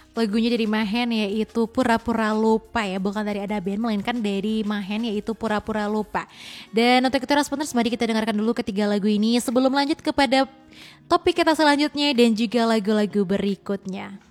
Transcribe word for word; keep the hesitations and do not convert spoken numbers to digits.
lagunya dari Mahen yaitu Pura-Pura Lupa ya, bukan dari Ada Band melainkan dari Mahen yaitu Pura-Pura Lupa. Dan untuk itu responders, mari kita dengarkan dulu ketiga lagu ini sebelum lanjut kepada topik kita selanjutnya dan juga lagu-lagu berikutnya.